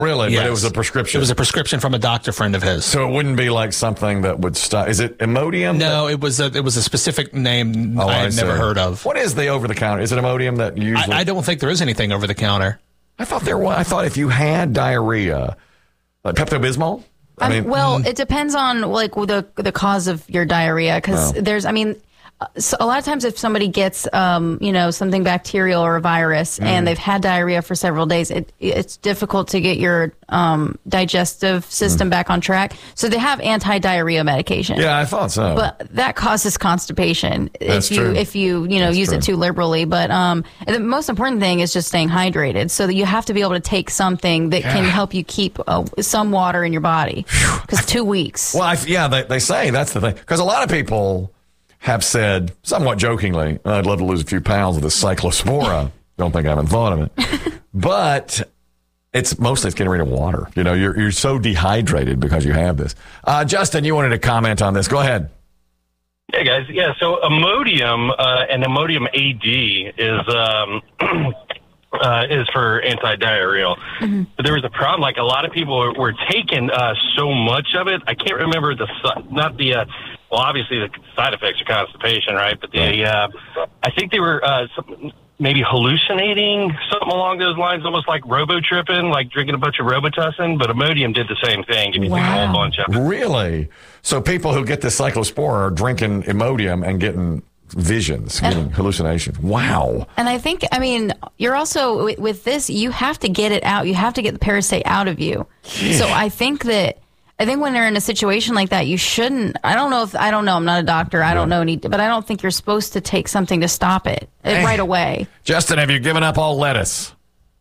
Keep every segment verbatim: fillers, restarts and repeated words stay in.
Really? Yes. But it was a prescription? It was a prescription from a doctor friend of his. So it wouldn't be like something that would stop. Is it Imodium? No, that- it was a it was a specific name oh, I had I never see. heard of. What is the over-the-counter? Is it Imodium that usually... I, I don't think there is anything over the counter. I thought there was. I thought if you had diarrhea, like Pepto-Bismol? I Um, mean, well, mm, it depends on like the the cause of your diarrhea because Oh. there's, I mean, uh, so a lot of times if somebody gets, um, you know, something bacterial or a virus Mm. and they've had diarrhea for several days, it it's difficult to get your um, digestive system Mm. back on track. So they have anti-diarrhea medication. yeah, I thought so. But that causes constipation That's if you true. if you you know That's use true. it too liberally. But um, and the most important thing is just staying hydrated. So that you have to be able to take something that can help you keep uh, some water in your body. Because two weeks. Well, I, yeah, they, they say that's the thing. Because a lot of people have said, somewhat jokingly, I'd love to lose a few pounds with this cyclospora. Don't think I haven't thought of it. But it's mostly it's getting rid of water. You know, you're you're so dehydrated because you have this. Uh, Justin, you wanted to comment on this. Go ahead. Yeah, guys. Yeah, so Imodium uh, and Imodium A D is um, uh, is for anti-diarrheal. Mm-hmm. But there was a problem. Like a lot of people were, were taking uh, so much of it. I can't remember the si- not the uh, well, obviously the side effects are constipation, right? But the uh, I think they were uh, some, maybe hallucinating, something along those lines, almost like robo-tripping, like drinking a bunch of Robitussin. But Imodium did the same thing. If you take a whole bunch of it. Really? So people who get this cyclospora are drinking Imodium and getting visions, getting hallucinations. Wow. And I think, I mean, you're also, with, with this, you have to get it out. You have to get the parasite out of you. Yeah. So I think that, I think when they're in a situation like that, you shouldn't, I don't know if, I don't know, I'm not a doctor, I don't know, any, but I don't think you're supposed to take something to stop it Hey. right away. Justin, have you given up all lettuce?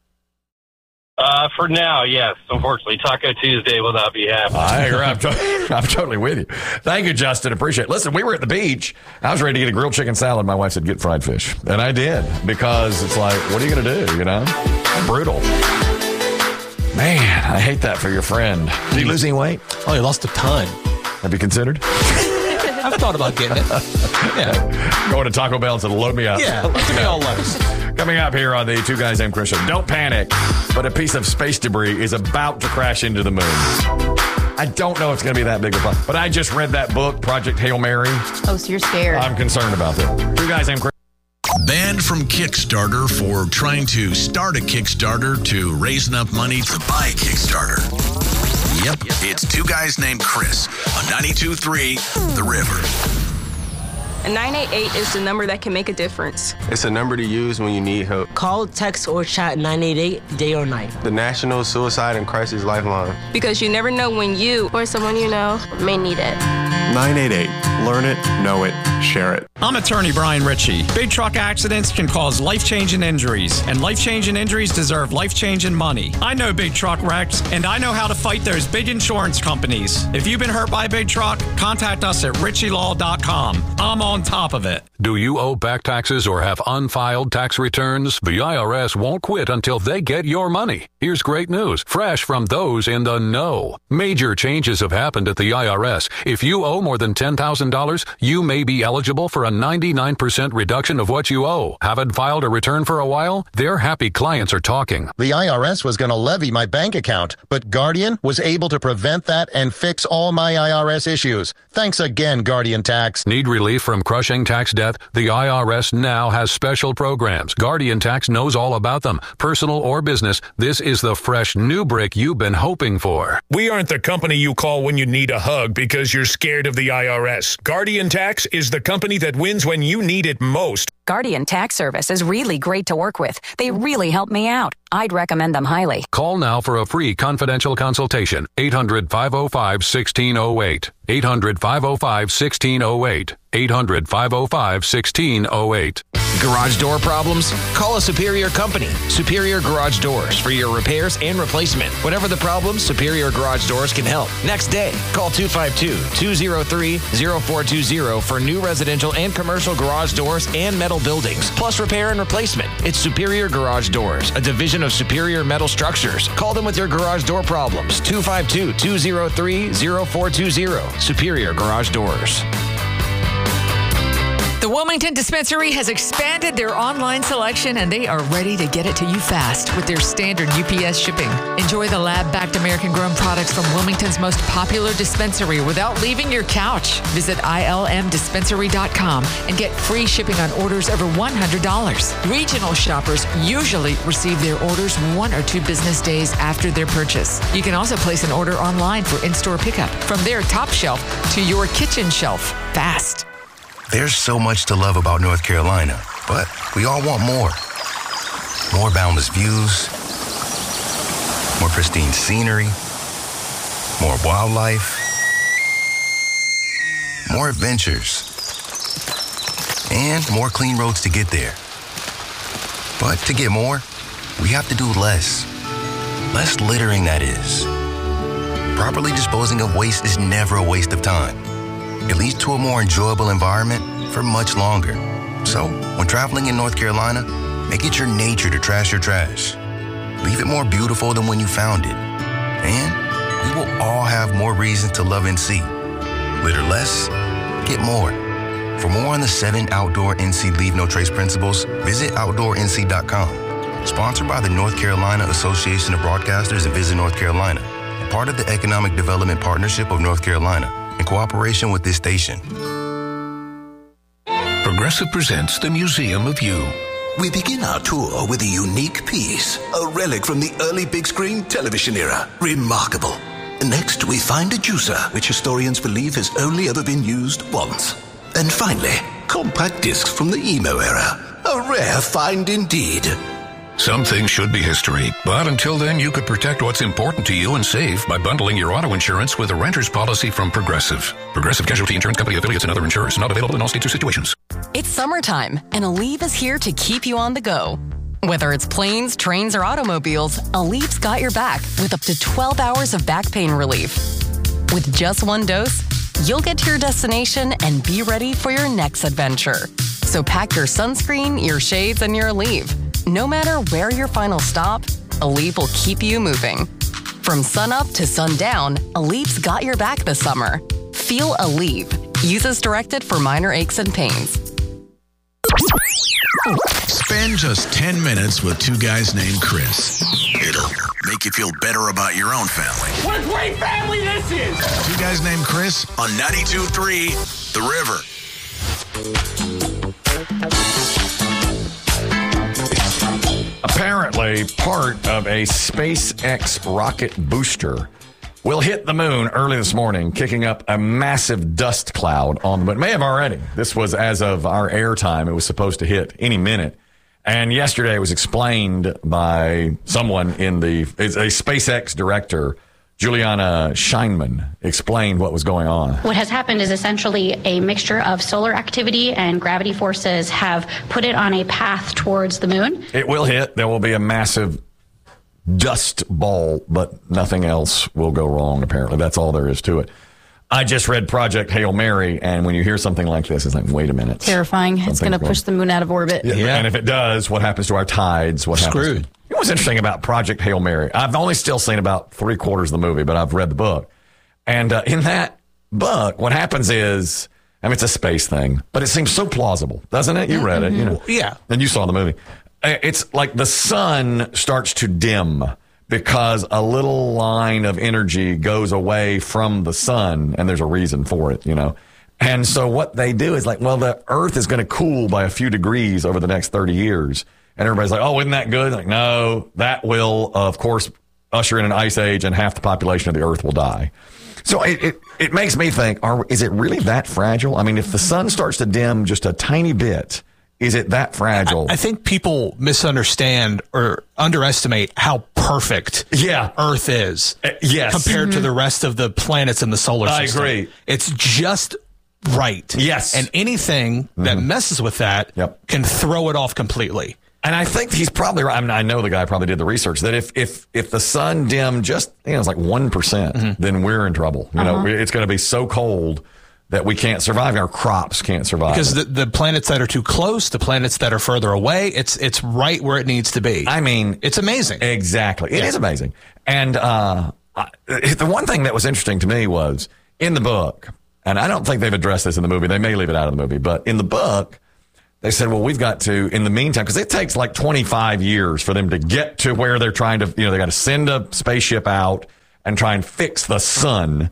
Uh, for now, yes. Unfortunately, Taco Tuesday will not be happening. I agree. I'm, to- I'm totally with you. Thank you, Justin. Appreciate it. Listen, we were at the beach. I was ready to get a grilled chicken salad. My wife said, get fried fish. And I did because it's like, what are you going to do, you know? Brutal. Man, I hate that for your friend. Did he lose any weight? Oh, he lost a ton. Have you considered? I've thought about getting it. Yeah. Going to Taco Bell to load me up. Yeah. Give me all lettuce. Coming up here on the Two Guys Named Chris Show. Don't panic, but a piece of space debris is about to crash into the moon. I don't know if it's going to be that big of a problem, but I just read that book, Project Hail Mary. Oh, so you're scared. I'm concerned about that. Two Guys Named Chris. Banned from Kickstarter for trying to start a Kickstarter to raise enough money to buy a Kickstarter. Yep, it's Two Guys Named Chris on ninety-two point three The River. nine eight eight is the number that can make a difference. It's a number to use when you need help. Call, text, or chat nine eight eight day or night. The National Suicide and Crisis Lifeline. Because you never know when you or someone you know may need it. nine eight eight. Learn it, know it, share it. I'm attorney Brian Ritchie. Big truck accidents can cause life-changing injuries, and life-changing injuries deserve life-changing money. I know big truck wrecks, and I know how to fight those big insurance companies. If you've been hurt by a big truck, contact us at ritchie law dot com. I'm on top of it. Do you owe back taxes or have unfiled tax returns? The I R S won't quit until they get your money. Here's great news, fresh from those in the know. Major changes have happened at the I R S. If you owe more than ten thousand dollars, you may be eligible for a ninety-nine percent reduction of what you owe. Haven't filed a return for a while? Their happy clients are talking. The I R S was going to levy my bank account, but Guardian was able to prevent that and fix all my I R S issues. Thanks again, Guardian Tax. Need relief from crushing tax debt? The I R S now has special programs. Guardian Tax knows all about them. Personal or business, this is the fresh new brick you've been hoping for. We aren't the company you call when you need a hug because you're scared of the I R S. Guardian Tax is the company that wins when you need it most. Guardian Tax Service is really great to work with. They really help me out. I'd recommend them highly. Call now for a free confidential consultation. eight hundred, five oh five, one six oh eight. eight hundred, five oh five, one six oh eight. eight hundred, five oh five, one six oh eight. Garage door problems? Call a Superior company. Superior Garage Doors for your repairs and replacement. Whatever the problem, Superior Garage Doors can help. Next day, call two five two, two oh three, oh four two oh for new residential and commercial garage doors and metal buildings, plus repair and replacement. It's Superior Garage Doors, a division of Superior Metal Structures. Call them with your garage door problems. two five two, two oh three, oh four two oh. Superior Garage Doors. The Wilmington Dispensary has expanded their online selection, and they are ready to get it to you fast with their standard U P S shipping. Enjoy the lab-backed American-grown products from Wilmington's most popular dispensary without leaving your couch. Visit I L M dispensary dot com and get free shipping on orders over one hundred dollars. Regional shoppers usually receive their orders one or two business days after their purchase. You can also place an order online for in-store pickup from their top shelf to your kitchen shelf fast. There's so much to love about North Carolina, but we all want more. More boundless views, more pristine scenery, more wildlife, more adventures, and more clean roads to get there. But to get more, we have to do less. Less littering, that is. Properly disposing of waste is never a waste of time. It leads to a more enjoyable environment for much longer. So, when traveling in North Carolina, make it your nature to trash your trash. Leave it more beautiful than when you found it. And we will all have more reasons to love N C. Litter less, get more. For more on the seven outdoor N C Leave No Trace principles, visit outdoor N C dot com. Sponsored by the North Carolina Association of Broadcasters and Visit North Carolina. Part of the Economic Development Partnership of North Carolina. In cooperation with this station. Progressive presents the Museum of You. We begin our tour with a unique piece, a relic from the early big screen television era. Remarkable. Next, we find a juicer, which historians believe has only ever been used once. And finally, compact discs from the emo era. A rare find indeed. Some things should be history, but until then, you could protect what's important to you and save by bundling your auto insurance with a renter's policy from Progressive. Progressive Casualty Insurance Company affiliates and other insurers not available in all states or situations. It's summertime, and Aleve is here to keep you on the go. Whether it's planes, trains, or automobiles, Aleve's got your back with up to twelve hours of back pain relief. With just one dose, you'll get to your destination and be ready for your next adventure. So pack your sunscreen, your shades, and your Aleve. No matter where your final stop, Aleve will keep you moving. From sunup to sundown, Aleve's got your back this summer. Feel Aleve. Use as directed for minor aches and pains. Spend just ten minutes with two guys named Chris. It'll make you feel better about your own family. What a great family this is! Two guys named Chris on ninety-two point three The River. Apparently, part of a SpaceX rocket booster will hit the moon early this morning, kicking up a massive dust cloud on the moon. It may have already. This was as of our airtime. It was supposed to hit any minute. And yesterday it was explained by someone in the, it's a SpaceX director, Juliana Scheinman, explained what was going on. What has happened is essentially a mixture of solar activity and gravity forces have put it on a path towards the moon. It will hit. There will be a massive dust ball, but nothing else will go wrong, apparently. That's all there is to it. I just read Project Hail Mary, and when you hear something like this, it's like, wait a minute. Terrifying. Something's it's going to push the moon out of orbit. Yeah. yeah. And if it does, what happens to our tides? What Screwed. happens? To, you know what's interesting about Project Hail Mary? I've only still seen about three quarters of the movie, but I've read the book. And uh, in that book, what happens is, I mean, it's a space thing, but it seems so plausible, doesn't it? You read mm-hmm. it, you know. Yeah. And you saw the movie. It's like the sun starts to dim because a little line of energy goes away from the sun, and there's a reason for it, you know. And so what they do is like, well, the Earth is going to cool by a few degrees over the next thirty years. And everybody's like, oh, isn't that good? Like, no, that will, of course, usher in an ice age, and half the population of the Earth will die. So it, it, it makes me think, are, is it really that fragile? I mean, if the sun starts to dim just a tiny bit, is it that fragile? I, I think people misunderstand or underestimate how perfect yeah. Earth is uh, yes. compared mm-hmm. to the rest of the planets in the solar system. I agree. It's just right. Yes. And anything mm-hmm. that messes with that yep. can throw it off completely. And I think he's probably right. I mean, I know the guy probably did the research that if if if the sun dimmed just, you know, it's like one percent, mm-hmm. then we're in trouble. You uh-huh. know, it's going to be so cold that we can't survive. Our crops can't survive. Because the, the planets that are too close, the planets that are further away, it's it's right where it needs to be. I mean, it's amazing. Exactly. It yeah. is amazing. And uh, I, the one thing that was interesting to me was in the book, and I don't think they've addressed this in the movie. They may leave it out of the movie, but in the book, they said, well, we've got to, in the meantime, because it takes like twenty-five years for them to get to where they're trying to, you know, they got to send a spaceship out and try and fix the sun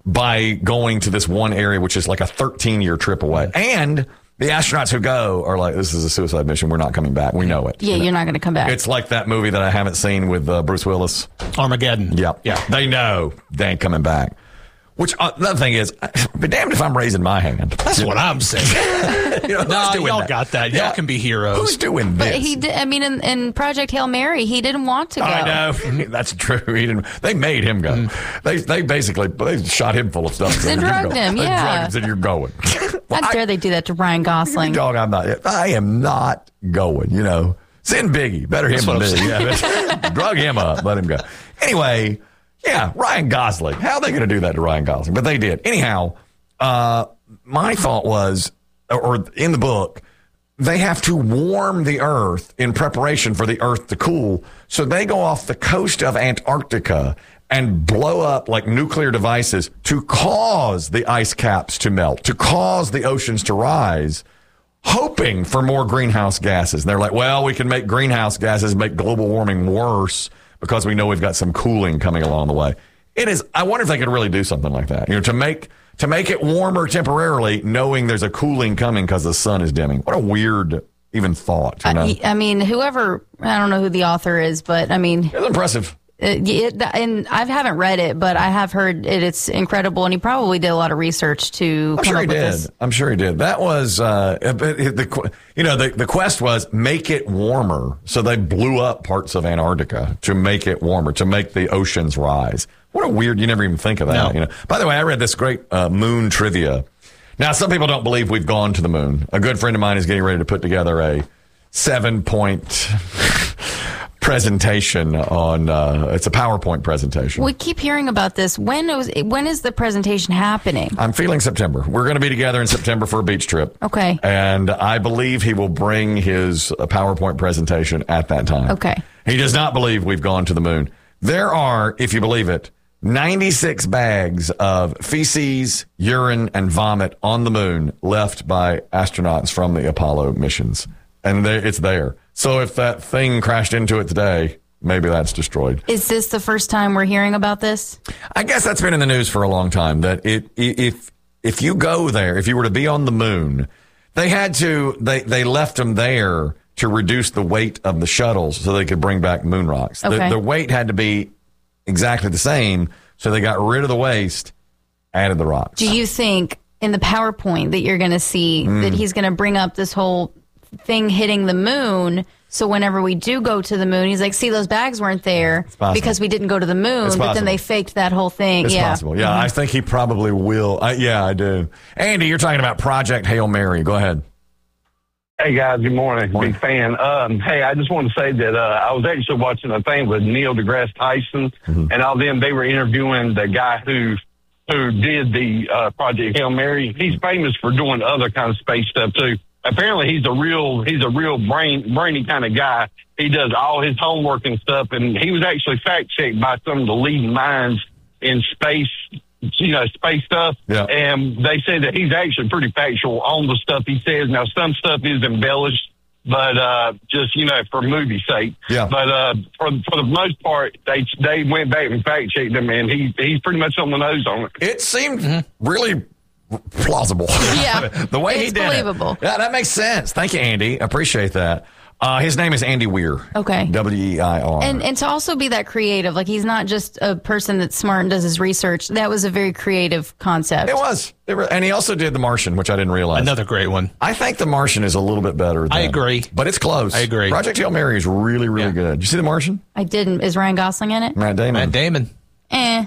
by going to this one area, which is like a thirteen year trip away. And the astronauts who go are like, this is a suicide mission. We're not coming back. We know it. Yeah, you know? You're not going to come back. It's like that movie that I haven't seen with uh, Bruce Willis. Armageddon. Yep. Yeah. They know they ain't coming back. Which, uh, the other thing is, be damned if I'm raising my hand. That's what I'm saying. you know, no, y'all that? got that. Y'all yeah. can be heroes. Who's doing this? But he did, I mean, in, in Project Hail Mary, he didn't want to go. I know. That's true. He didn't. They made him go. Mm. They they basically they shot him full of stuff. They drugged him, they yeah. drugged him, said, you're going. well, How dare I, they do that to Ryan Gosling? Dog, I'm not. I am not going, you know. Send Biggie. Better him than me. Yeah, drug him up. Let him go. Anyway, yeah, Ryan Gosling. How are they going to do that to Ryan Gosling? But they did. Anyhow, uh, my thought was, or in the book, they have to warm the Earth in preparation for the Earth to cool. So they go off the coast of Antarctica and blow up like nuclear devices to cause the ice caps to melt, to cause the oceans to rise, hoping for more greenhouse gases. And they're like, well, we can make greenhouse gases make global warming worse because we know we've got some cooling coming along the way. It is. I wonder if they could really do something like that, you know, to make to make it warmer temporarily, knowing there's a cooling coming because the sun is dimming. What a weird even thought. You know? I, I mean, whoever, I don't know who the author is, but I mean, it's impressive. It, it, and I haven't read it, but I have heard it, it's incredible, and he probably did a lot of research to I'm come sure up he with did. this. I'm sure he did. That was uh, the you know the the quest was make it warmer, so they blew up parts of Antarctica to make it warmer, to make the oceans rise. What a weird! You never even think of that. No. You know. By the way, I read this great uh, moon trivia. Now, some people don't believe we've gone to the moon. A good friend of mine is getting ready to put together a seven point. presentation on uh, it's a PowerPoint presentation. We keep hearing about this. When is when is the presentation happening? I'm feeling September. We're going to be together in September for a beach trip. Okay. And I believe he will bring his uh, PowerPoint presentation at that time. Okay. He does not believe we've gone to the moon. There are, if you believe it, ninety-six bags of feces, urine, and vomit on the moon left by astronauts from the Apollo missions. And they, it's there. So if that thing crashed into it today, maybe that's destroyed. Is this the first time we're hearing about this? I guess that's been in the news for a long time, that it, if if you go there, if you were to be on the moon, they had to, they, they left them there to reduce the weight of the shuttles so they could bring back moon rocks. Okay. The, the weight had to be exactly the same, so they got rid of the waste, added the rocks. Do you think in the PowerPoint that you're going to see Mm. that he's going to bring up this whole thing hitting the moon, so whenever we do go to the moon, he's like, see, those bags weren't there because we didn't go to the moon, but then they faked that whole thing. It's yeah. possible. Yeah, Mhm. I think he probably will. I, yeah, I do. Andy, you're talking about Project Hail Mary. Go ahead. Hey, guys. Good morning. Big fan. Um, hey, I just want to say that uh, I was actually watching a thing with Neil deGrasse Tyson, Mm-hmm. and all them, they were interviewing the guy who who did the uh, Project Hail Mary. He's famous for doing other kind of space stuff, too. Apparently, he's a real he's a real brain brainy kind of guy. He does all his homework and stuff, and he was actually fact-checked by some of the leading minds in space, you know, space stuff. Yeah. And they say that he's actually pretty factual on the stuff he says. Now, some stuff is embellished, but uh, just, you know, for movie sake. Yeah. But uh, for for the most part, they they went back and fact-checked him, and he he's pretty much on the nose on it. It seemed really plausible. Yeah. The way he It's did believable. it. Yeah, that makes sense. Thank you, Andy. Appreciate that. Uh, his name is Andy Weir. Okay. W E I R. And and to also be that creative, like he's not just a person that's smart and does his research. That was a very creative concept. It was. It were, and he also did The Martian, which I didn't realize. Another great one. I think The Martian is a little bit better than I agree. But it's close. I agree. Project Hail Mary is really, really good. Did you see The Martian? I didn't. Is Ryan Gosling in it? Matt Damon. Matt Damon. Eh.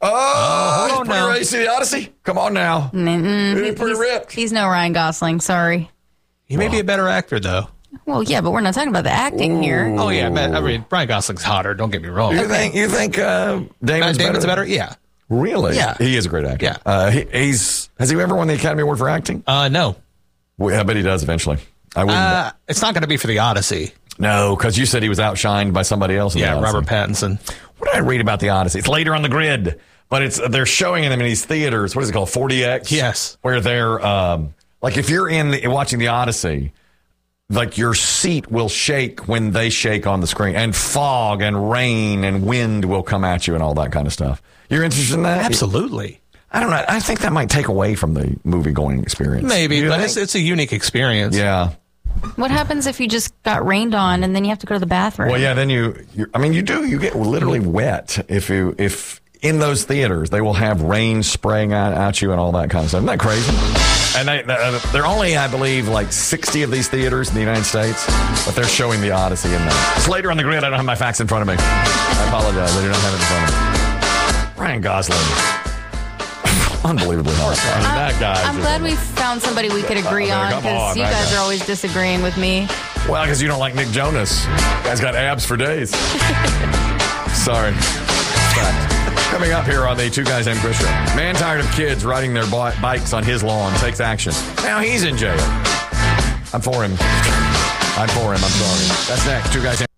Oh, he's hold on pretty now. ready to see the Odyssey? Come on now. Mm-mm. He's pretty he's, ripped. he's no Ryan Gosling. Sorry. He may be a better actor, though. Well, yeah, but we're not talking about the acting here. Oh, yeah. Matt, I mean, Ryan Gosling's hotter. Don't get me wrong. You think you think uh, Damon's, Matt Damon's better? better? Yeah. Really? Yeah. He is a great actor. Yeah. Uh, he, he's has he ever won the Academy Award for acting? Uh, no. Well, I bet he does eventually. I wouldn't. Uh, it's not going to be for the Odyssey. no, because you said he was outshined by somebody else. In Yeah, the Odyssey. Robert Pattinson. what did I read about the Odyssey? It's later on the grid, but it's they're showing them in these theaters. What is it called? four D X? Yes. Where they're, um, like if you're in the, watching the Odyssey, like your seat will shake when they shake on the screen, and fog and rain and wind will come at you and all that kind of stuff. You're interested in that? Absolutely. I don't know. I think that might take away from the movie going experience. Maybe, but it's, it's a unique experience. Yeah. What happens if you just got rained on and then you have to go to the bathroom? Well, yeah, then you, you I mean, you do, you get literally wet if you, if in those theaters, they will have rain spraying at, at you and all that kind of stuff. Isn't that crazy? And they, they're only, I believe, like sixty of these theaters in the United States, but they're showing the Odyssey in there. It's later on the grid. I don't have my facts in front of me. I apologize. I do not have it in front of me. Ryan Gosling. Unbelievably hot. I mean, that guy. I'm glad we found somebody we could agree I mean, on, come on, because you that guys guy. are always disagreeing with me. Well, because you don't like Nick Jonas. Guy's got abs for days. Sorry. Fact. Coming up here on the Two Guys Named Chris show. Man tired of kids riding their bi- bikes on his lawn takes action. Now he's in jail. I'm for him. I'm for him. I'm sorry. That's next. Two Guys Named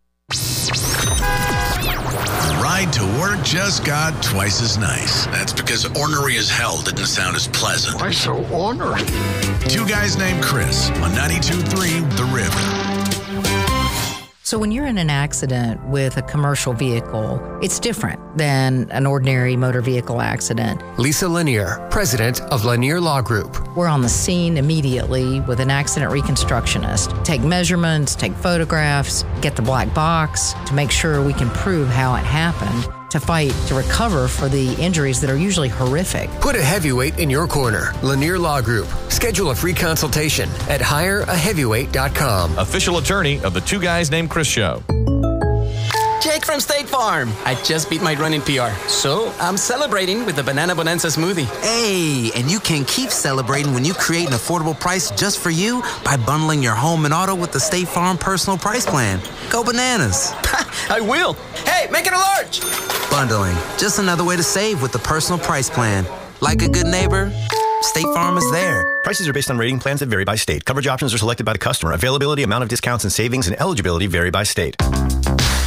The ride to work just got twice as nice. That's because ornery as hell didn't sound as pleasant. Why so ornery? Two Guys Named Chris on ninety-two point three The River. So when you're in an accident with a commercial vehicle, it's different than an ordinary motor vehicle accident. Lisa Lanier, president of Lanier Law Group. We're on the scene immediately with an accident reconstructionist. Take measurements, take photographs, get the black box to make sure we can prove how it happened, to fight to recover for the injuries that are usually horrific. Put a heavyweight in your corner. Lanier Law Group. Schedule a free consultation at hire a heavyweight dot com. Official attorney of the Two Guys Named Chris show. Jake from State Farm. I just beat my running P R, so I'm celebrating with the Banana Bonanza smoothie. Hey, and you can keep celebrating when you create an affordable price just for you by bundling your home and auto with the State Farm Personal Price Plan. Go bananas. I will. Hey, make it a large. Bundling, just another way to save with the Personal Price Plan. Like a good neighbor, State Farm is there. Prices are based on rating plans that vary by state. Coverage options are selected by the customer. Availability, amount of discounts and savings, and eligibility vary by state.